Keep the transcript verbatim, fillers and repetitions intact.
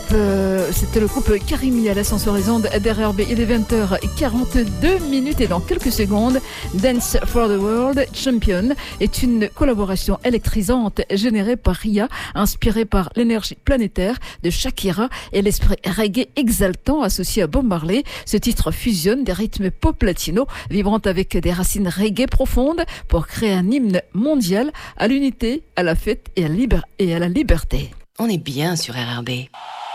euh, c'était le groupe Karimi à l'ascenseur sur les ondes d'R R B. Il est vingt heures quarante-deux minutes et dans quelques secondes, Dance for the World Champion est une collaboration électrisante générée par Ria, inspirée par l'énergie planétaire de Shakira et l'esprit reggae exaltant associé à Bob Marley. Ce titre fusionne des rythmes pop latino vibrant avec des racines reggae profondes pour créer un hymne mondial à l'unité, à la fête et à, liber- et à la liberté. On est bien sur R R B.